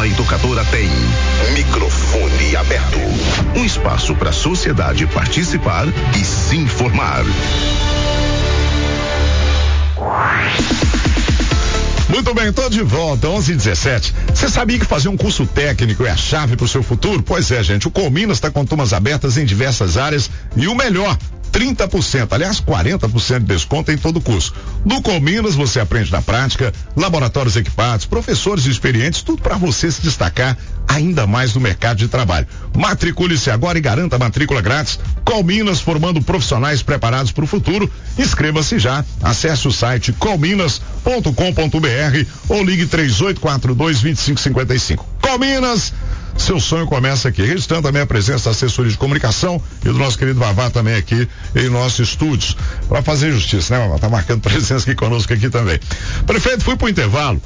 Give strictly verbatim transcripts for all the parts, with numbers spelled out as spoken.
Zona Educadora tem microfone aberto. Um espaço para a sociedade participar e se informar. Muito bem, tô de volta, onze e dezessete. Você sabia que fazer um curso técnico é a chave pro seu futuro? Pois é, gente, o Colminas está com turmas abertas em diversas áreas e o melhor, trinta por cento, aliás, quarenta por cento de desconto em todo o curso. No Colminas você aprende na prática, laboratórios equipados, professores experientes, tudo para você se destacar ainda mais no mercado de trabalho. Matricule-se agora e garanta a matrícula grátis. Colminas, formando profissionais preparados para o futuro. Inscreva-se já. Acesse o site colminas ponto com ponto br ou ligue três oito quatro dois, dois cinco cinco cinco. Colminas, seu sonho começa aqui. Registrando também a presença da assessoria de comunicação e do nosso querido Vavá também aqui em nossos estúdios. Para fazer justiça, né, Vavá? Tá marcando presença aqui conosco aqui também. Prefeito, fui pro intervalo.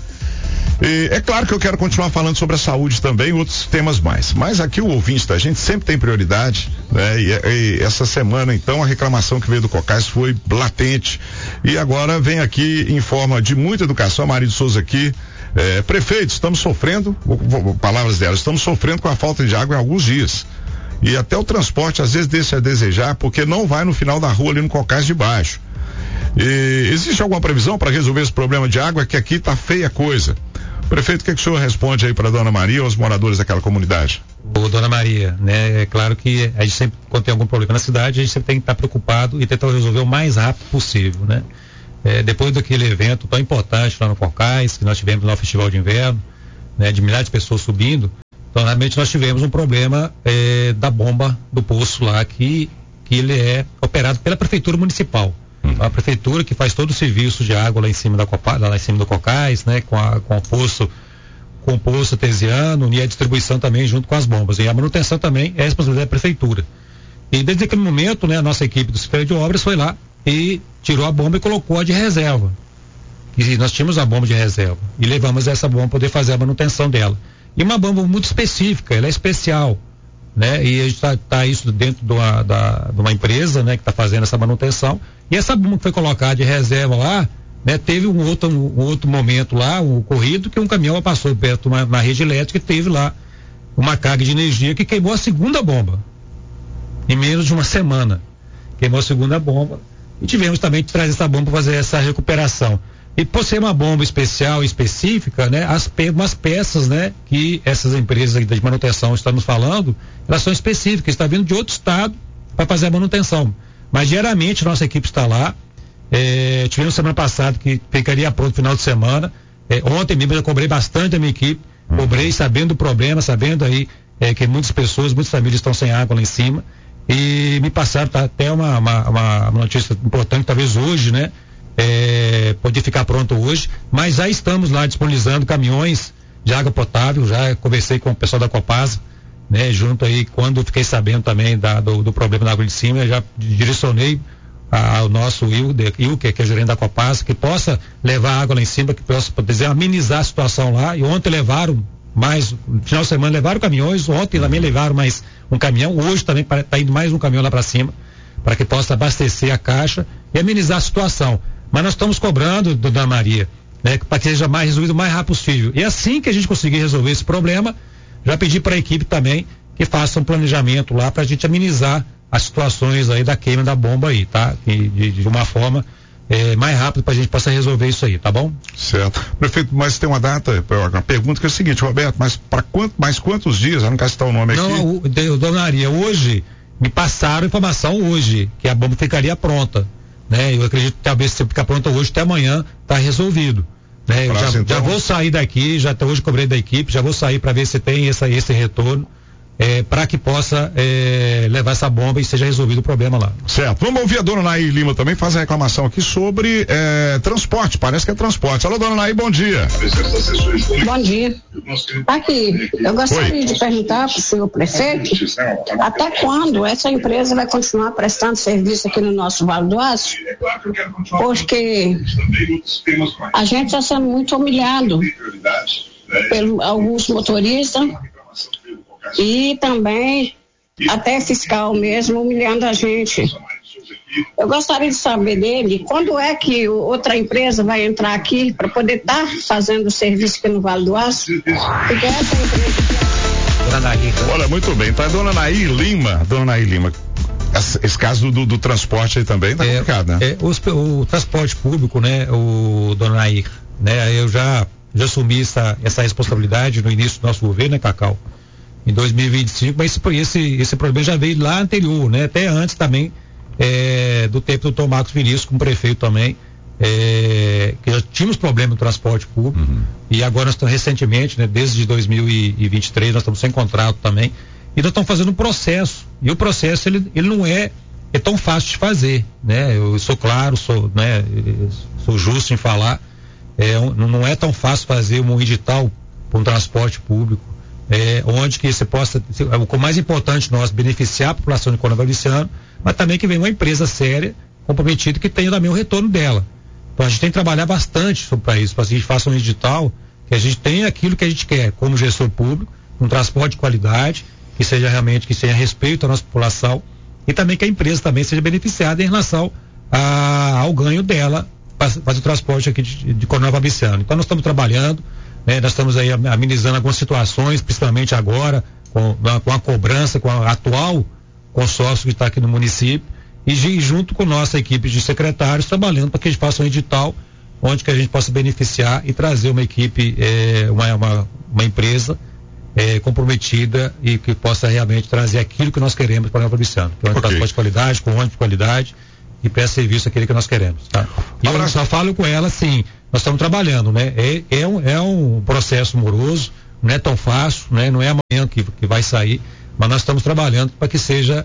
E é claro que eu quero continuar falando sobre a saúde também e outros temas mais. Mas aqui o ouvinte da gente sempre tem prioridade, né? E, e essa semana, então, a reclamação que veio do Cocais foi latente. E agora vem aqui em forma de muita educação, a Maria de Souza aqui. É, prefeito, estamos sofrendo, palavras dela, estamos sofrendo com a falta de água em alguns dias. E até o transporte às vezes deixa a desejar, porque não vai no final da rua ali no Cocais de Baixo. E existe alguma previsão para resolver esse problema de água? Que aqui tá feia a coisa. Prefeito, o que, é que o senhor responde aí para dona Maria ou aos moradores daquela comunidade? Ô, dona Maria, né, é claro que a gente sempre, quando tem algum problema na cidade, a gente sempre tem que estar preocupado e tentar resolver o mais rápido possível, né? É, depois daquele evento tão importante lá no Cocais, que nós tivemos no Festival de Inverno, né, de milhares de pessoas subindo, então realmente nós tivemos um problema é, da bomba do poço lá, que, que ele é operado pela Prefeitura Municipal. A prefeitura que faz todo o serviço de água lá em cima da Copa, lá em cima do Cocais, né, com a, com o poço, com o poço artesiano e a distribuição também junto com as bombas. E a manutenção também é responsabilidade da prefeitura. E desde aquele momento, né, a nossa equipe do Secretaria de Obras foi lá e tirou a bomba e colocou a de reserva. E nós tínhamos a bomba de reserva e levamos essa bomba para poder fazer a manutenção dela. E uma bomba muito específica, ela é especial, né? E a gente tá, tá isso dentro de uma, da, de uma empresa, né, que está fazendo essa manutenção. E essa bomba que foi colocada de reserva lá, né, teve um outro, um outro momento lá, um ocorrido, que um caminhão passou perto de uma, uma rede elétrica e teve lá uma carga de energia que queimou a segunda bomba. Em menos de uma semana. Queimou a segunda bomba. E tivemos também que trazer essa bomba para fazer essa recuperação. E por ser uma bomba especial, específica, né, as pe- umas peças, né, que essas empresas de manutenção estamos falando, elas são específicas, está vindo de outro estado para fazer a manutenção. Mas diariamente nossa equipe está lá. É, tivemos semana passada que ficaria pronto no final de semana. É, ontem mesmo eu cobrei bastante a minha equipe, cobrei sabendo do problema, sabendo aí é, que muitas pessoas, muitas famílias estão sem água lá em cima. E me passaram tá, até uma, uma, uma notícia importante, talvez hoje, né? É, pode ficar pronto hoje, mas já estamos lá disponibilizando caminhões de água potável. Já conversei com o pessoal da Copasa, né? Junto aí, quando fiquei sabendo também da, do, do problema da água de cima, já direcionei ao nosso Wilder, Wilker, que é gerente da Copasa, que possa levar água lá em cima, que possa, por dizer, amenizar a situação lá. E ontem levaram mais, no final de semana levaram caminhões, ontem também levaram mais um caminhão, hoje também está indo mais um caminhão lá para cima, para que possa abastecer a caixa e amenizar a situação. Mas nós estamos cobrando, dona Maria, né, para que seja mais resolvido o mais rápido possível. E assim que a gente conseguir resolver esse problema, já pedi para a equipe também que faça um planejamento lá para a gente amenizar as situações aí da queima da bomba aí, tá? E de, de uma forma é, mais rápida para a gente possa resolver isso aí, tá bom? Certo. Prefeito, mas tem uma data, uma pergunta que é o seguinte, Roberto, mas para quanto, mais quantos dias? Eu não quero citar o nome não, aqui. Não, dona Maria, hoje me passaram informação hoje que a bomba ficaria pronta, né? Eu acredito que talvez se ficar pronta hoje até amanhã tá resolvido, né? Eu já, então... já vou sair daqui, já até hoje cobrei da equipe, já vou sair para ver se tem essa, esse retorno. É, para que possa é, levar essa bomba e seja resolvido o problema lá. Certo. Vamos ouvir a dona Naí Lima também, faz a reclamação aqui sobre é, transporte, parece que é transporte. Alô, dona Naí, bom dia. Bom dia. Aqui, eu gostaria Oi. de perguntar para o senhor prefeito, até quando essa empresa vai continuar prestando serviço aqui no nosso Vale do Aço? Porque a gente está sendo muito humilhado por alguns motoristas e também até fiscal mesmo humilhando a gente. Eu gostaria de saber dele quando é que outra empresa vai entrar aqui para poder estar tá fazendo o serviço aqui no Vale do Aço. Porque essa empresa. Dona Nair. Olha, muito bem, tá a dona Nair Lima. Dona Nair Lima. Esse, esse caso do, do transporte aí também tá é, complicado, né? É, os, o transporte público, né, o Dona Nair, né, eu já, já assumi essa, essa responsabilidade no início do nosso governo, né, Cacau? Em dois mil e vinte e cinco, mas esse, esse, esse problema já veio lá anterior, né? Até antes também é, do tempo do Dr. Marcos Vinícius como prefeito também, é, que já tínhamos problema no transporte público, uhum. E agora nós estamos recentemente, né, desde dois mil e vinte e três, nós estamos sem contrato também, e nós estamos fazendo um processo, e o processo ele, ele não é, é tão fácil de fazer, né? Eu sou claro, sou, né, sou justo em falar, é, não é tão fácil fazer um edital para um transporte público, é, onde que você possa, o mais importante nós, beneficiar a população de Coronel Feliciano, mas também que venha uma empresa séria, comprometida, que tenha também o retorno dela. Então a gente tem que trabalhar bastante sobre isso, para que a gente faça um edital, que a gente tenha aquilo que a gente quer, como gestor público, um transporte de qualidade, que seja realmente, que tenha respeito à nossa população, e também que a empresa também seja beneficiada em relação a, ao ganho dela, para fazer o transporte aqui de, de Coronel Fabriciano. Então nós estamos trabalhando, né, nós estamos aí amenizando algumas situações, principalmente agora, com, com a cobrança, com a atual consórcio que está aqui no município, e junto com nossa equipe de secretários, trabalhando para que a gente faça um edital onde que a gente possa beneficiar e trazer uma equipe, eh, uma, uma, uma empresa eh, comprometida e que possa realmente trazer aquilo que nós queremos para o Fabriciano, que é um okay. transporte de qualidade, com ônibus de qualidade e presta serviço aquele que nós queremos. Tá? E eu só falo com ela assim, nós estamos trabalhando, né? É, é, um, é um processo moroso, não é tão fácil, né? Não é amanhã que, que vai sair, mas nós estamos trabalhando para que seja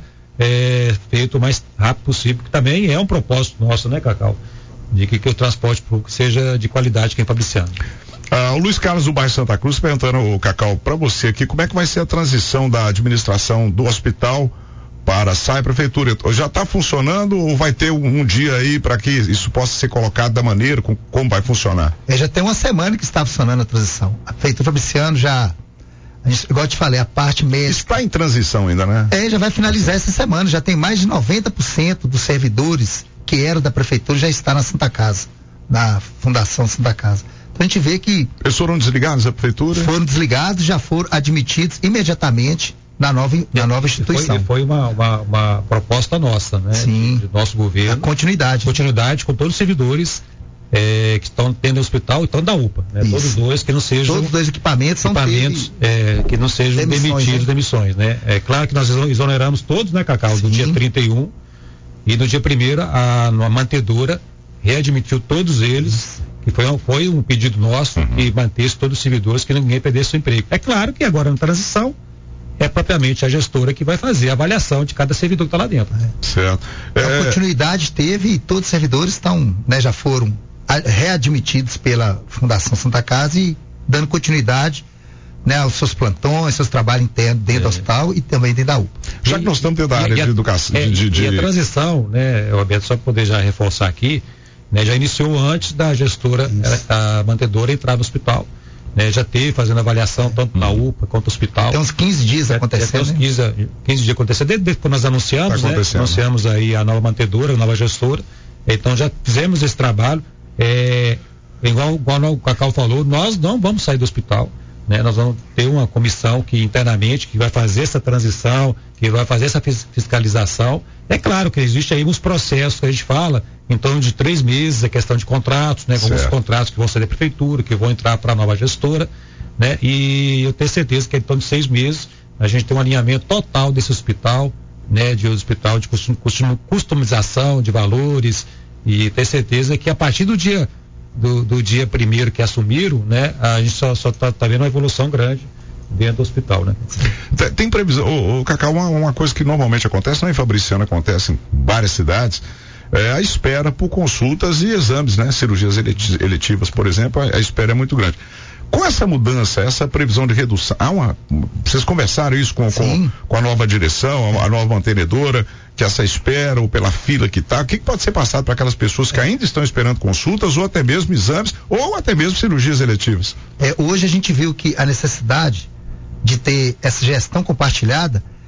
É, feito o mais rápido possível, que também é um propósito nosso, né, Cacau? De que, que o transporte público seja de qualidade, quem é Fabriciano. Ah, o Luiz Carlos do bairro Santa Cruz perguntando, o Cacau, para você aqui, como é que vai ser a transição da administração do hospital para a S A I Prefeitura? Já está funcionando ou vai ter um, um dia aí para que isso possa ser colocado da maneira, com, como vai funcionar? É, já tem uma semana que está funcionando a transição. A Prefeitura Fabriciano já, a gente, igual eu te falei, a parte médica. Está em transição ainda, né? É, já vai finalizar essa semana. Já tem mais de noventa por cento dos servidores que eram da prefeitura já está na Santa Casa, na Fundação Santa Casa. Então a gente vê que. Eles foram desligados da prefeitura? Foram desligados, já foram admitidos imediatamente na nova, na nova instituição. Foi, foi uma, uma, uma proposta nossa, né? Sim. Do nosso governo. A continuidade. Continuidade com todos os servidores. É, que estão tendo no hospital e estão da U P A, né? Todos dois que não sejam. Todos os dois equipamentos, equipamentos são é, que não sejam demissões, demitidos, né? demissões, né? É claro que nós exoneramos todos, né, Cacau? Do dia trinta e um e do dia primeiro a, a mantedora readmitiu todos eles, que foi, foi um pedido nosso, uhum. que mantesse todos os servidores, que ninguém perdesse seu emprego. É claro que agora na transição é propriamente a gestora que vai fazer a avaliação de cada servidor que está lá dentro. É. Certo. É... A continuidade teve e todos os servidores estão, né, já foram readmitidos pela Fundação Santa Casa e dando continuidade, né, aos seus plantões, seus trabalhos internos dentro é. do hospital e também dentro da U P A. Já que nós estamos dentro da área de educação. É, de, de... E a transição, né, Roberto, só para poder já reforçar aqui, né, já iniciou antes da gestora, a, a mantedora entrar no hospital. Né, já teve fazendo avaliação tanto hum. na U P A quanto no hospital. Tem uns quinze dias já, acontecendo. Já tem uns quinze, quinze dias acontecendo. Desde, desde que nós anunciamos, tá né, anunciamos aí a nova mantedora, a nova gestora. Então já fizemos esse trabalho. É, igual, igual o Cacau falou, nós não vamos sair do hospital, né? Nós vamos ter uma comissão que internamente que vai fazer essa transição, que vai fazer essa fiscalização. É claro que existe aí uns processos que a gente fala, em torno de três meses, a questão de contratos, né? Alguns contratos que vão ser da prefeitura, que vão entrar para a nova gestora, né? E eu tenho certeza que em torno de seis meses a gente tem um alinhamento total desse hospital, né? De hospital de custom, custom, customização de valores. E ter certeza que a partir do dia do, do dia primeiro que assumiram, né, a gente só só tá, tá vendo uma evolução grande dentro do hospital, né? Tem, tem previsão, o, o Cacau, uma, uma coisa que normalmente acontece, não em Fabriciano, acontece em várias cidades, é a espera por consultas e exames, né? Cirurgias eletivas, por exemplo, a, a espera é muito grande. Com essa mudança, essa previsão de redução, há uma, vocês conversaram isso com, com, com a nova direção, a, a nova mantenedora, que essa espera ou pela fila que está, o que, que pode ser passado para aquelas pessoas que ainda estão esperando consultas ou até mesmo exames ou até mesmo cirurgias eletivas? É, hoje a gente viu que a necessidade de ter essa gestão compartilhada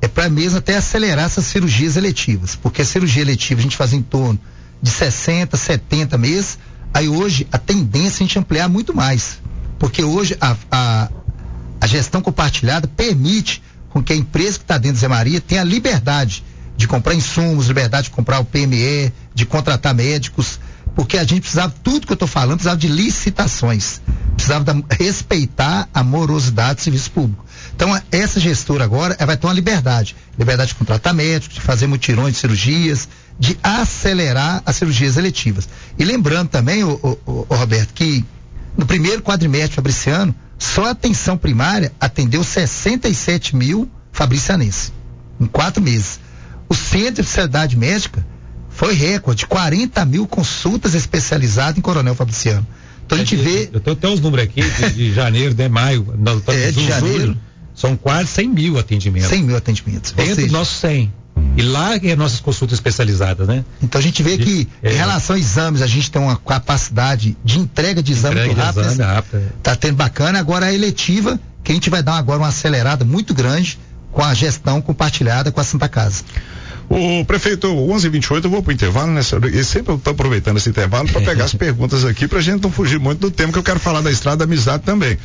é para mesmo até acelerar essas cirurgias eletivas, porque a cirurgia eletiva a gente faz em torno de sessenta, setenta meses, aí hoje a tendência é a gente ampliar muito mais, porque hoje a, a, a gestão compartilhada permite com que a empresa que está dentro do Zé Maria tenha a liberdade de comprar insumos, liberdade de comprar o P M E, de contratar médicos, porque a gente precisava, tudo que eu estou falando, precisava de licitações, precisava da, respeitar a morosidade do serviço público. Então, essa gestora agora ela vai ter uma liberdade, liberdade de contratar médicos, de fazer mutirões de cirurgias, de acelerar as cirurgias eletivas. E lembrando também, o, o, o Roberto, que no primeiro quadrimestre fabriciano, só a atenção primária atendeu sessenta e sete mil fabricianenses, em quatro meses. O Centro de Especialidade Médica foi recorde, quarenta mil consultas especializadas em Coronel Fabriciano. Então é, a gente vê. Eu tenho até os números aqui de, de janeiro, de maio, no, é, de janeiro. Julho, são quase cem mil atendimentos. cem mil atendimentos. Dentro dos nossos cem. E lá é nossas consultas especializadas, né? Então a gente vê que, é, em relação a exames, a gente tem uma capacidade de entrega de exame muito rápida. Está tendo bacana. Agora a eletiva, que a gente vai dar agora uma acelerada muito grande com a gestão compartilhada com a Santa Casa. O prefeito, onze e vinte e oito, eu vou pro intervalo, né? E sempre eu tô aproveitando esse intervalo para pegar as perguntas aqui, pra gente não fugir muito do tema, que eu quero falar da Estrada da Amizade também.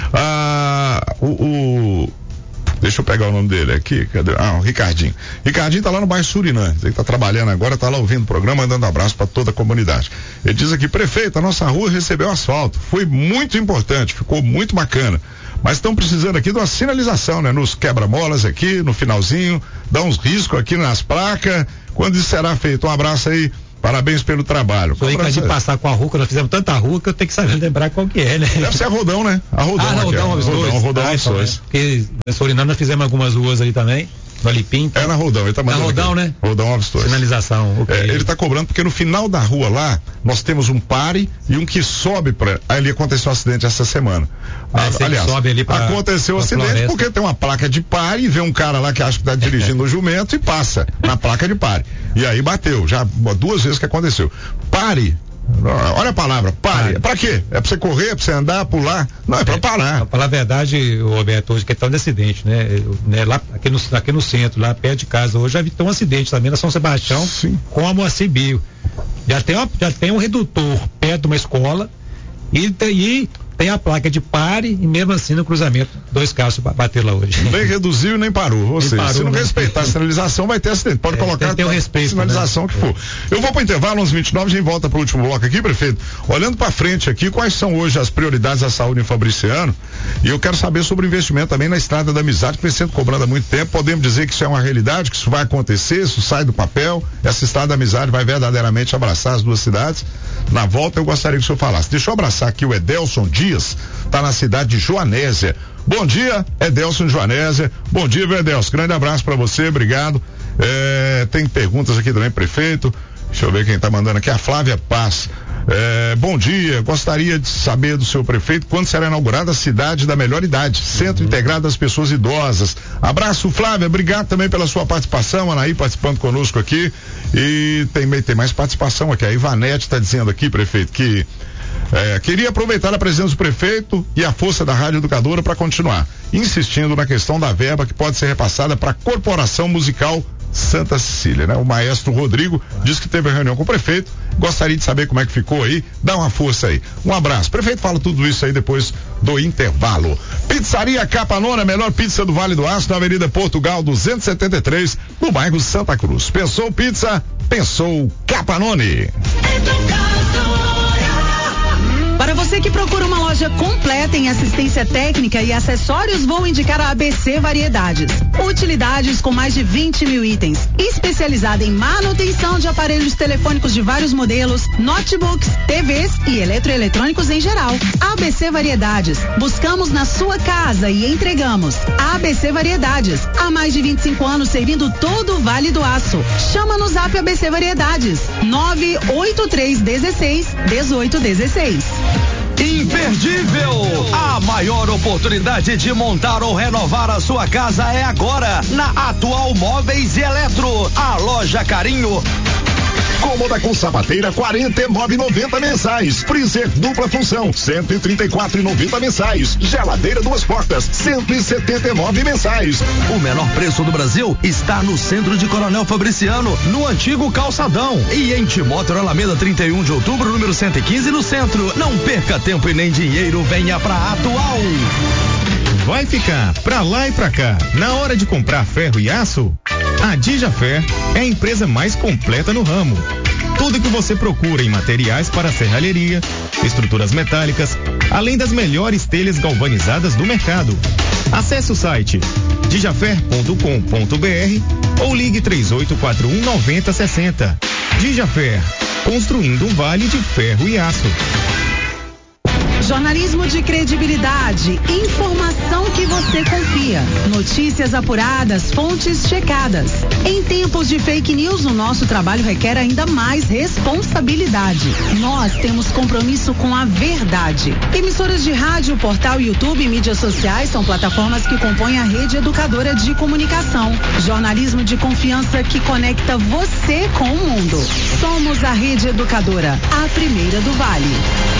Ah, o, o deixa eu pegar o nome dele aqui, cadê? Ah, o Ricardinho. Ricardinho tá lá no bairro Surinã, ele tá trabalhando agora, tá lá ouvindo o programa, mandando um abraço para toda a comunidade. Ele diz aqui: prefeito, a nossa rua recebeu asfalto, foi muito importante, ficou muito bacana. Mas estão precisando aqui de uma sinalização, né? Nos quebra-molas aqui, no finalzinho, dá uns riscos aqui nas placas. Quando isso será feito? Um abraço aí, parabéns pelo trabalho. Sou um de passar com a rua, nós fizemos tanta rua que eu tenho que saber lembrar qual que é, né? Deve ser a Rodão, né? A Rodão. Ah, aqui, Rodão, a Rodão, Rodão, ah, então, é. Porque na Sorinã nós fizemos algumas ruas ali também. No Alipim. Então. É na Rodão, ele tá mandando. Na Rodão, aqui. né? Rodão Alves Torres. Sinalização. Okay. É, ele tá cobrando porque no final da rua lá, nós temos um pare e um que sobe pra. Aí ali aconteceu um acidente essa semana. Ah, aliás, sobe ali pra, aconteceu o um acidente floresta. Porque tem uma placa de pare e vê um cara lá que acha que tá dirigindo o jumento e passa na placa de pare. E aí bateu, já duas vezes que aconteceu. Pare. Olha a palavra, pare. É pra quê? É pra você correr, é pra você andar, pular? Não, é pra parar. Pra falar a verdade, Roberto, hoje que é tão de acidente, né? né? Lá, aqui no, aqui no centro, lá perto de casa, hoje já vi um acidente também na São Sebastião. Sim. Com a Moacir Bio. Já tem, uma, já tem um redutor perto de uma escola e, e tem a placa de pare e mesmo assim no cruzamento, dois carros bateram lá hoje. Nem reduziu nem parou. Ou nem seja, parou, se não né? respeitar a sinalização, vai ter acidente. Pode é, colocar tem, tem respeito, a sinalização, né? Que for. Eu vou para o intervalo, onze e vinte e nove, a gente volta para o último bloco aqui, prefeito. Olhando para frente aqui, quais são hoje as prioridades da saúde em Fabriciano? E eu quero saber sobre o investimento também na Estrada da Amizade, que vem sendo cobrado há muito tempo. Podemos dizer que isso é uma realidade, que isso vai acontecer, isso sai do papel. Essa Estrada da Amizade vai verdadeiramente abraçar as duas cidades. Na volta, eu gostaria que o senhor falasse. Deixa eu abraçar aqui o Edelson Dias, tá na cidade de Joanésia. Bom dia, Edelson de Joanésia. Bom dia, Edelson. Grande abraço para você, obrigado. É, tem perguntas aqui também, prefeito. Deixa eu ver quem tá mandando aqui, a Flávia Paz. É, bom dia, gostaria de saber do seu prefeito quando será inaugurada a cidade da melhor idade, Centro uhum. Integrado das Pessoas Idosas. Abraço, Flávia, obrigado também pela sua participação, Anaí participando conosco aqui. E tem, tem mais participação aqui, a Ivanete está dizendo aqui, prefeito, que É, queria aproveitar a presença do prefeito e a força da Rádio Educadora para continuar insistindo na questão da verba que pode ser repassada para a Corporação Musical Santa Cecília, né? O maestro Rodrigo disse que teve a reunião com o prefeito, gostaria de saber como é que ficou aí, dá uma força aí. Um abraço. Prefeito fala tudo isso aí depois do intervalo. Pizzaria Capanone, a melhor pizza do Vale do Aço, na Avenida Portugal duzentos e setenta e três, no bairro Santa Cruz. Pensou pizza? Pensou Capanone. Para você que procura uma loja completa em assistência técnica e acessórios, vou indicar a A B C Variedades. Utilidades com mais de vinte mil itens. Especializada em manutenção de aparelhos telefônicos de vários modelos, notebooks, T Vs e eletroeletrônicos em geral. A B C Variedades. Buscamos na sua casa e entregamos. A B C Variedades. Há mais de vinte e cinco anos servindo todo o Vale do Aço. Chama no Zap A B C Variedades. nove oito três um seis, um oito um seis. Imperdível! A maior oportunidade de montar ou renovar a sua casa é agora, na Atual Móveis e Eletro, a loja Carinho. Cômoda com sapateira quarenta e nove e noventa mensais. Freezer dupla função cento e trinta e quatro e noventa mensais. Geladeira duas portas cento e setenta e nove mensais. O menor preço do Brasil está no centro de Coronel Fabriciano, no antigo Calçadão, e em Timóteo Alameda trinta e um de outubro, número cento e quinze no centro. Não perca tempo e nem dinheiro, venha pra Atual. Vai ficar pra lá e pra cá na hora de comprar ferro e aço? A Dijafer é a empresa mais completa no ramo. Tudo que você procura em materiais para serralheria, estruturas metálicas, além das melhores telhas galvanizadas do mercado. Acesse o site dijafer ponto com ponto br ou ligue três oito quatro um nove zero seis zero. Dijafer, construindo um vale de ferro e aço. Jornalismo de credibilidade, informação que você confia, notícias apuradas, fontes checadas. Em tempos de fake news, o nosso trabalho requer ainda mais responsabilidade. Nós temos compromisso com a verdade. Emissoras de rádio, portal, YouTube e mídias sociais são plataformas que compõem a rede educadora de comunicação. Jornalismo de confiança que conecta você com o mundo. Somos a Rede Educadora, a primeira do Vale.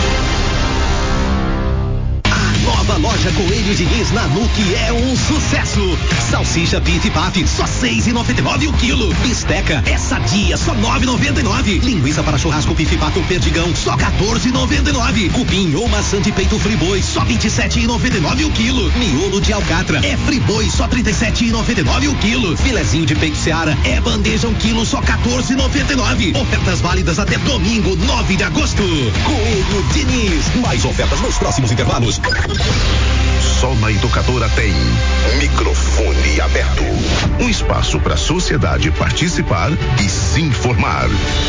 Nova loja Coelho Diniz na N U C é um sucesso. Salsicha Pit Paf, só seis e noventa e nove o quilo. Bisteca é sadia, só nove e noventa e nove. Linguiça para churrasco Pif Pato Perdigão, só quatorze e noventa e nove. Cupim ou maçã de peito Friboi, só vinte e sete e noventa e nove o quilo. Miolo de alcatra é Friboi, só trinta e sete e noventa e nove o quilo. Filezinho de peito Seara é bandeja um quilo, só quatorze e noventa e nove. Ofertas válidas até domingo, nove de agosto. Coelho Diniz, mais ofertas nos próximos intervalos. Só na Educadora tem microfone aberto. Um espaço para a sociedade participar e se informar.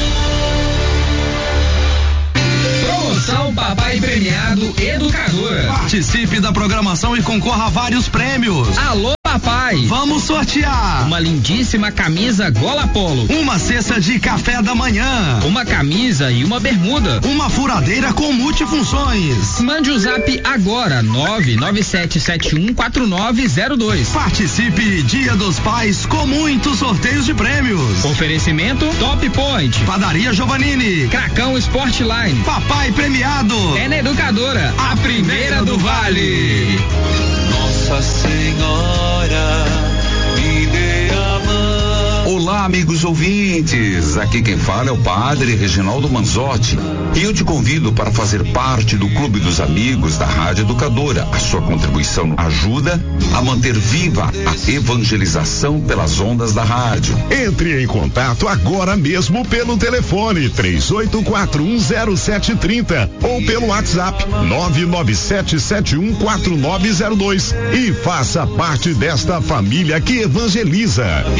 Promoção Papai Premiado Educador. Participe da programação e concorra a vários prêmios. Alô, papai! Vamos sortear uma lindíssima camisa Gola Polo, uma cesta de café da manhã, uma camisa e uma bermuda, uma furadeira com multifunções. Mande o zap agora, nove nove sete sete um quatro nove zero dois. Participe, Dia dos Pais, com muitos sorteios de prêmios. Oferecimento Top Point, Padaria Giovannini, Cracão Sportline. Papai Premiado é na Educadora, a primeira do Vale. Nossa Senhora, me dê a mão. Olá, amigos ouvintes. Aqui quem fala é o Padre Reginaldo Manzotti. E eu te convido para fazer parte do Clube dos Amigos da Rádio Educadora. A sua contribuição ajuda a manter viva a evangelização pelas ondas da rádio. Entre em contato agora mesmo pelo telefone três oito quatro um zero sete três zero ou pelo WhatsApp nove nove sete sete um quatro nove zero dois e faça parte desta família que evangeliza.